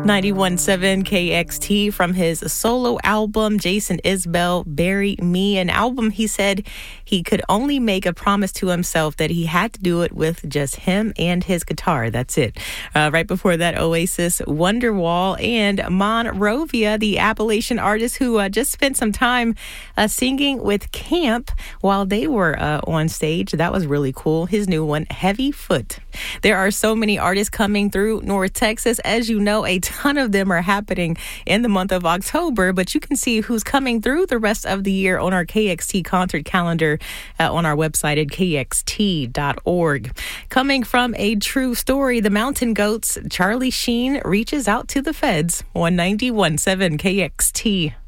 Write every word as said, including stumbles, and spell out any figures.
ninety-one point seven K X T from his solo album, Jason Isbell, Bury Me, an album he said he could only make a promise to himself that he had to do it with just him and his guitar. That's it. Uh, right before that, Oasis, Wonderwall, and Monrovia, the Appalachian artist who uh, just spent some time uh, singing with Camp while they were uh, on stage. That was really cool. His new one, Heavy Foot. There are so many artists coming through North Texas. As you know, a ton of them are happening in the month of October, but you can see who's coming through the rest of the year on our K X T concert calendar uh, on our website at K X T dot org. Coming from a true story, the Mountain Goats, Charlie Sheen reaches out to the feds on ninety-one point seven K X T.